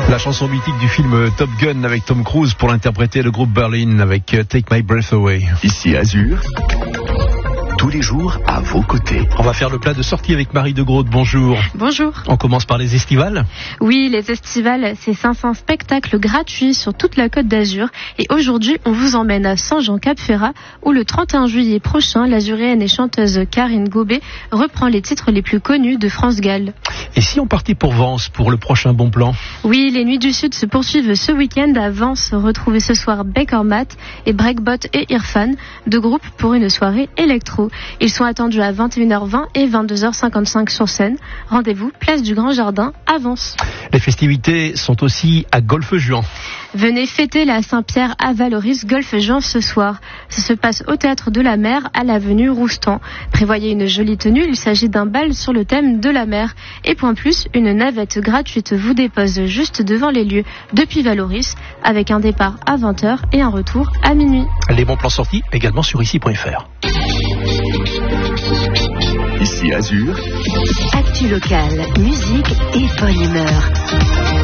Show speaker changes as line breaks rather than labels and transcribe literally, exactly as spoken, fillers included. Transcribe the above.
La chanson mythique du film Top Gun avec Tom Cruise pour l'interpréter, le groupe Berlin avec Take My Breath Away.
Ici Azur, tous les jours à vos côtés.
On va faire le plat de sortie avec Marie de Groot. Bonjour.
Bonjour.
On commence par les estivales.
Oui, les estivales, c'est cinq cents spectacles gratuits sur toute la Côte d'Azur. Et aujourd'hui, on vous emmène à Saint-Jean-Cap-Ferrat, où le trente et un juillet prochain, l'azuréenne et chanteuse Karine Gobet reprend les titres les plus connus de France Gall.
Et si on partait pour Vence pour le prochain bon plan?
Oui, les Nuits du Sud se poursuivent ce week-end à Vence. Retrouvez ce soir Baker Matt et Breakbot et Irfan, deux groupes pour une soirée électro. Ils sont attendus à vingt et une heures vingt et vingt-deux heures cinquante-cinq sur scène. Rendez-vous, place du Grand Jardin à Vence.
Les festivités sont aussi à Golfe-Juan.
Venez fêter la Saint-Pierre à Valoris Golfe-Juan ce soir. Ça se passe au Théâtre de la Mer à l'avenue Roustan. Prévoyez une jolie tenue, il s'agit d'un bal sur le thème de la mer. Et point plus, une navette gratuite vous dépose juste devant les lieux depuis Valoris, avec un départ à vingt heures et un retour à minuit.
Les bons plans sortis également sur ici point f r.
Ici Azur,
actu locale, musique et bonne humeur.